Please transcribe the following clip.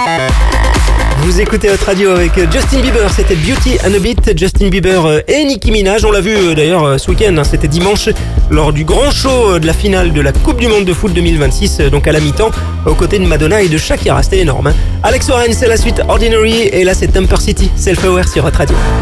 Vous écoutez Hot Radio avec Justin Bieber, c'était Beauty and a Beat. Justin Bieber et Nicki Minaj, on l'a vu d'ailleurs ce week-end, c'était dimanche, lors du grand show de la finale de la Coupe du Monde de foot 2026, donc à la mi-temps, aux côtés de Madonna et de Shakira, c'était énorme. Alex Warren, c'est la suite Ordinary, et là c'est Temper City, Self Aware sur Hot Radio.